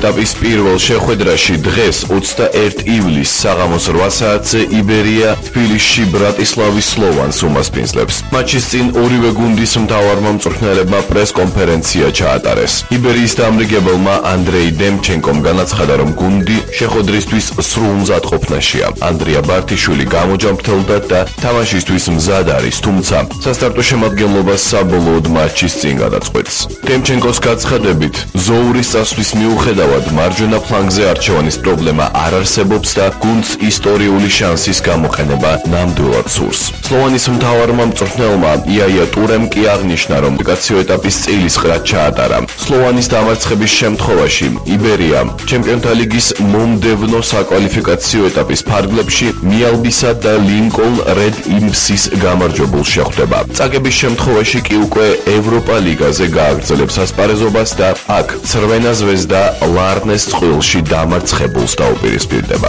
ეტაპის პირველ შეხვედრაში დღეს 21 ივლისს საღამოს 8 საათზე იბერია თბილისში ბრატისლავის სლოვანს უმასპინძლებს. მატჩის წინ ორივე გუნდის მთავარმა მწვრთნელებმა პრეს-კონფერენცია ჩაატარეს. იბერიის დამრიგებელმა ანდრეი დემჩენკომ განაცხადა, რომ გუნდი შეხვედრისთვის სრულ მზადყოფნაშია. ანდრია ბართიშვილი გამოჯამრთელდა და თამაშისთვის მზად არის, თუმცა სასტარტო შემადგენლობას საბოლოოდ მატჩის წინ გადაწყვეტს. დემჩენკოს გაცხადებით, ზოურის წასვლის მიუხედავად მარჯვენა ფლანგზე არჩევანის პრობლემა არ არსებობს და გუნდს ისტორიული შანსის გამოყენება ნამდვილად სურს. სლოვანის მთავარმა მწვრთნელმა იაია ტურემ კი აღნიშნა, რომ კვალიფიკაციო ეტაპის წილი სყრად ჩაატარა. სლოვანის დამარცხების შემთხვევაში იბერია ჩემპიონთა ლიგის მომდევნო საკვალიფიკაციო ეტაპის ფარგლებში მიალბისა და ლინკოლნ რედ იმპსის გამარჯვებულ შეხვდება. წაგების შემთხვევაში კი უკვე ევროპა ლიგაზე გააგრძელებს ასპარეზობას და აქ ცრვენა ზვეზდა ლარნეს წყვილში დამარცხებულს დაუპირისპირდება.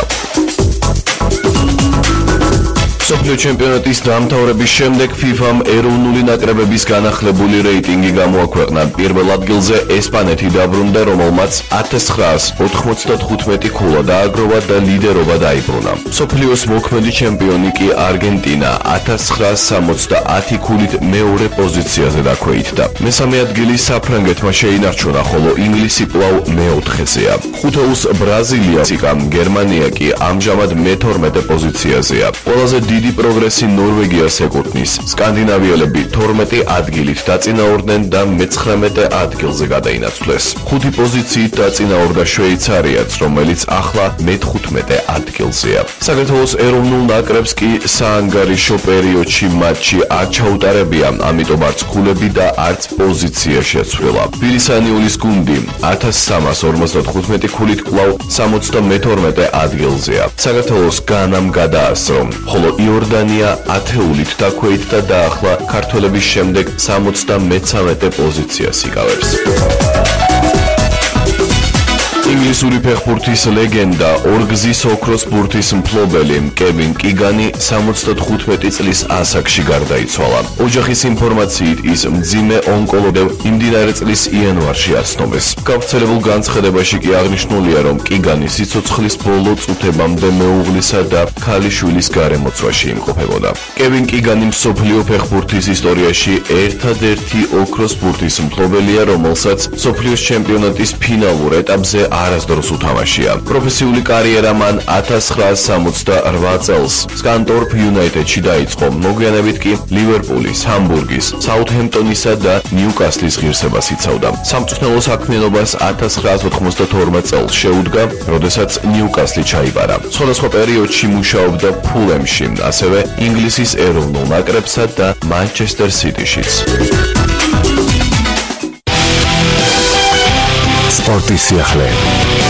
მსოფლიო ჩემპიონატის დამთავრების შემდეგ FIFA-მ ეროვნული ნაკრებების განახლებული რეიტინგი გამოაქვეყნა. პირველ ადგილზე ესპანეთი დაბრუნდა, რომელმაც 1995 ქულა დააგროვა და ლიდერობა დაიბრუნა. მსოფლიოს მოქმედი ჩემპიონი კი არგენტინა 1970 ქულით მეორე პოზიციაზე დაქვეითდა. მესამე ადგილი საფრანგეთმა შეინარჩუნა, ხოლო ინგლისი კვლავ მეოთხეზეა. ხუთეულს ბრაზილია, გერმანია კი ამჟამად მე-12 პოზიციაზეა. ყველაზე დიდი პროგრესი ნორვეგიას ეკუთვნის. სკანდინავიელები 12 ადგილით დაწინაურდნენ და მე-19 ადგილზე გადაინაცვლეს. 5 პოზიციით დაწინაურდა შვეიცარიაც, რომელიც ახლა მე-15 ადგილზეა. საქართველოს ეროვნულ ნაკრებს კი საანგარიშო პერიოდში მატჩი არ ჩაუტარებია, ამიტომ არც ქულები და არც პოზიცია შეცვლილა. თბილისანიულის გუნდი 1355 ქულით კვლავ 72 ადგილზეა. საქართველოს განამ გადაასწრო, ხოლო იორდანია 10-ით დაქვეითდა და ახლა ქართველების შემდეგ 73 პოზიციას იკავებს. ინგლისური ფეხბურთის ლეგენდა, ორგზის ოქროს ბურთის მფლობელი კევინ კიგანი 75 წლის ასაკში გარდაიცვალა. ოჯახის ინფორმაციით ის მძიმე ონკოლოგიით იმდენარე წლის იანვარში აცნობეს. გავრცელებულ განცხადებაში კი აღნიშნულია, რომ კიგანი სიცოცხლის ბოლო წუთებამდე მეუღლისა და ქალიშვილის გარემოცვაში იმყოფებოდა. კევინ კიგანი მსოფლიო ფეხბურთის ისტორიაში ერთადერთი ოქროს ბურთის მფლობელია, რომელსაც მსოფლიოს ჩემპიონატის ფინალურ ეტაპზე არასდროს უთამაშია. პროფესიული კარიერა მან 1968 წელს სკანტორფ იუნაიტედში დაიწყო. მოგვიანებით კი ლივერპულის, ჰამბურგის, საუთჰემპტონისა და ნიუკასლის ღირსებას იცავდა. სამწვრთნელო საქმიანობას 1992 წელს შეუდგა, როდესაც ნიუკასლი ჩაიბარა. სხვადასხვა პერიოდში მუშაობდა ფულემში, ასევე ინგლისის ეროვნულ ნაკრებსა და მანჩესტერ სიტიშიც. სპორტის სიახლე.